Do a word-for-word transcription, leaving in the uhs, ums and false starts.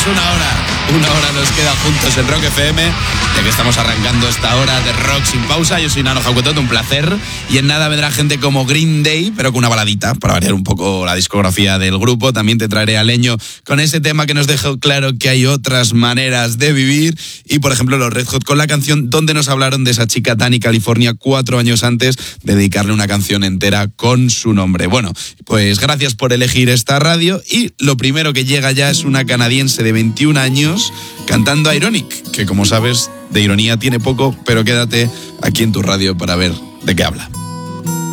una hora. Una hora nos queda juntos en Rock F M, ya que estamos arrancando esta hora de rock sin pausa. Yo soy Nano Jauquetot, un placer. Y en nada vendrá gente como Green Day, pero con una baladita, para variar un poco la discografía del grupo. También te traeré a Leño con ese tema que nos dejó claro que hay otras maneras de vivir. Y, por ejemplo, los Red Hot con la canción donde nos hablaron de esa chica Dani California cuatro años antes de dedicarle una canción entera con su nombre. Bueno, pues gracias por elegir esta radio. Y lo primero que llega ya es una canadiense de veintiún años cantando Ironic, que como sabes, de ironía tiene poco, pero quédate aquí en tu radio para ver de qué habla.